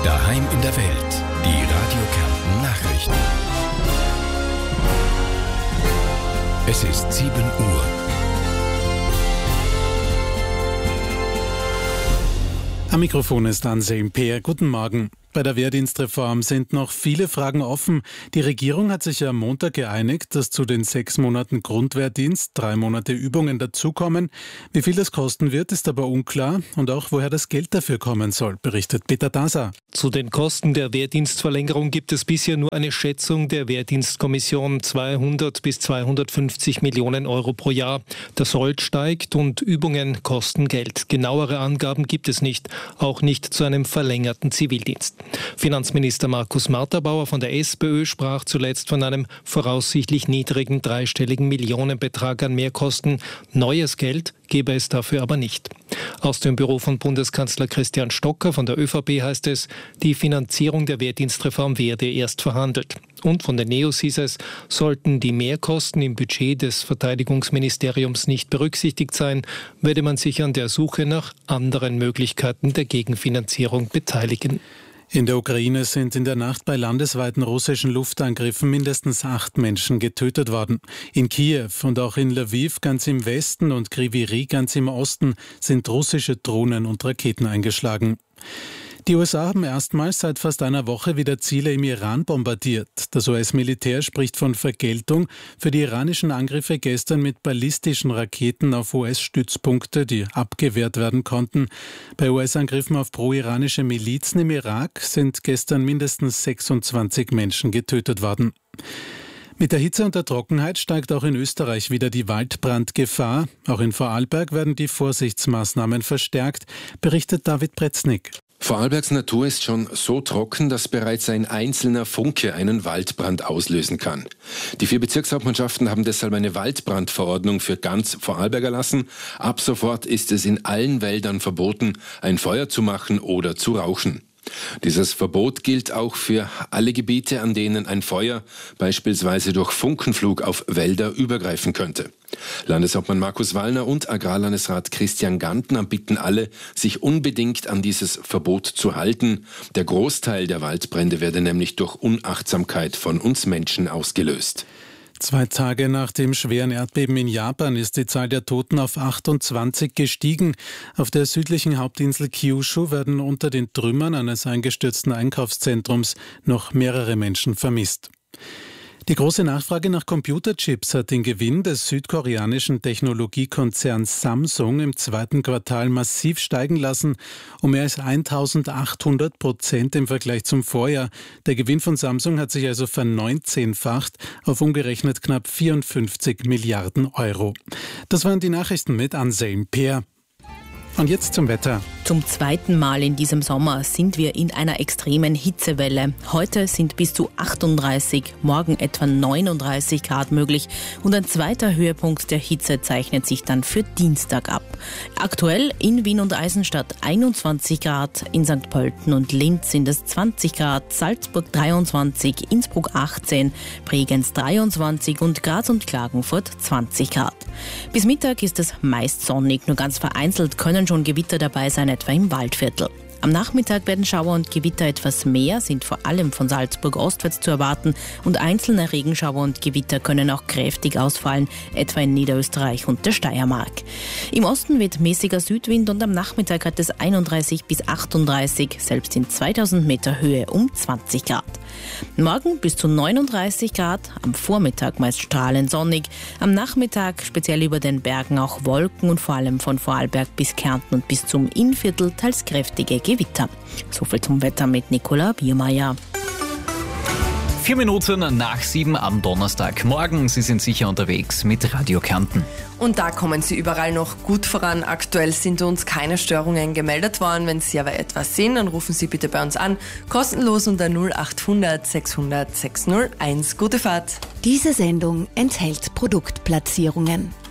Daheim in der Welt. Die Radio Kärnten Nachrichten. Es ist 7 Uhr. Am Mikrofon ist Anselm Peer. Guten Morgen. Bei der Wehrdienstreform sind noch viele Fragen offen. Die Regierung hat sich am Montag geeinigt, dass zu den 6 Monaten Grundwehrdienst 3 Monate Übungen dazukommen. Wie viel das kosten wird, ist aber unklar. Und auch, woher das Geld dafür kommen soll, berichtet Peter Daser. Zu den Kosten der Wehrdienstverlängerung gibt es bisher nur eine Schätzung der Wehrdienstkommission: 200 bis 250 Millionen Euro pro Jahr. Der Sold steigt und Übungen kosten Geld. Genauere Angaben gibt es nicht, auch nicht zu einem verlängerten Zivildienst. Finanzminister Markus Marterbauer von der SPÖ sprach zuletzt von einem voraussichtlich niedrigen dreistelligen Millionenbetrag an Mehrkosten. Neues Geld gebe es dafür aber nicht. Aus dem Büro von Bundeskanzler Christian Stocker von der ÖVP heißt es, die Finanzierung der Wehrdienstreform werde erst verhandelt. Und von den NEOS hieß es, sollten die Mehrkosten im Budget des Verteidigungsministeriums nicht berücksichtigt sein, werde man sich an der Suche nach anderen Möglichkeiten der Gegenfinanzierung beteiligen. In der Ukraine sind in der Nacht bei landesweiten russischen Luftangriffen mindestens 8 Menschen getötet worden. In Kiew und auch in Lviv ganz im Westen und Kryvyi Rih ganz im Osten sind russische Drohnen und Raketen eingeschlagen. Die USA haben erstmals seit fast einer Woche wieder Ziele im Iran bombardiert. Das US-Militär spricht von Vergeltung für die iranischen Angriffe gestern mit ballistischen Raketen auf US-Stützpunkte, die abgewehrt werden konnten. Bei US-Angriffen auf pro-iranische Milizen im Irak sind gestern mindestens 26 Menschen getötet worden. Mit der Hitze und der Trockenheit steigt auch in Österreich wieder die Waldbrandgefahr. Auch in Vorarlberg werden die Vorsichtsmaßnahmen verstärkt, berichtet David Pretznik. Vorarlbergs Natur ist schon so trocken, dass bereits ein einzelner Funke einen Waldbrand auslösen kann. Die 4 Bezirkshauptmannschaften haben deshalb eine Waldbrandverordnung für ganz Vorarlberg erlassen. Ab sofort ist es in allen Wäldern verboten, ein Feuer zu machen oder zu rauchen. Dieses Verbot gilt auch für alle Gebiete, an denen ein Feuer beispielsweise durch Funkenflug auf Wälder übergreifen könnte. Landeshauptmann Markus Wallner und Agrarlandesrat Christian Gantner bitten alle, sich unbedingt an dieses Verbot zu halten. Der Großteil der Waldbrände werde nämlich durch Unachtsamkeit von uns Menschen ausgelöst. 2 Tage nach dem schweren Erdbeben in Japan ist die Zahl der Toten auf 28 gestiegen. Auf der südlichen Hauptinsel Kyushu werden unter den Trümmern eines eingestürzten Einkaufszentrums noch mehrere Menschen vermisst. Die große Nachfrage nach Computerchips hat den Gewinn des südkoreanischen Technologiekonzerns Samsung im 2. Quartal massiv steigen lassen, um mehr als 1800% im Vergleich zum Vorjahr. Der Gewinn von Samsung hat sich also verneunzehnfacht auf umgerechnet knapp 54 Milliarden Euro. Das waren die Nachrichten mit Anselm Peer. Und jetzt zum Wetter. Zum 2. Mal in diesem Sommer sind wir in einer extremen Hitzewelle. Heute sind bis zu 38, morgen etwa 39 Grad möglich und ein zweiter Höhepunkt der Hitze zeichnet sich dann für Dienstag ab. Aktuell in Wien und Eisenstadt 21 Grad, in St. Pölten und Linz sind es 20 Grad, Salzburg 23, Innsbruck 18, Bregenz 23 und Graz und Klagenfurt 20 Grad. Bis Mittag ist es meist sonnig, nur ganz vereinzelt können schon Gewitter dabei sein, etwa im Waldviertel. Am Nachmittag werden Schauer und Gewitter etwas mehr, sind vor allem von Salzburg ostwärts zu erwarten und einzelne Regenschauer und Gewitter können auch kräftig ausfallen, etwa in Niederösterreich und der Steiermark. Im Osten weht mäßiger Südwind und am Nachmittag hat es 31 bis 38, selbst in 2000 Meter Höhe um 20 Grad. Morgen bis zu 39 Grad, am Vormittag meist strahlend sonnig, am Nachmittag speziell über den Bergen auch Wolken und vor allem von Vorarlberg bis Kärnten und bis zum Innviertel teils kräftige Gewitter. So viel zum Wetter mit Nicola Biermeier. 4 Minuten nach 7 am Donnerstag. Morgen, Sie sind sicher unterwegs mit Radio Kärnten. Und da kommen Sie überall noch gut voran. Aktuell sind uns keine Störungen gemeldet worden. Wenn Sie aber etwas sehen, dann rufen Sie bitte bei uns an. Kostenlos unter 0800 600 601. Gute Fahrt. Diese Sendung enthält Produktplatzierungen.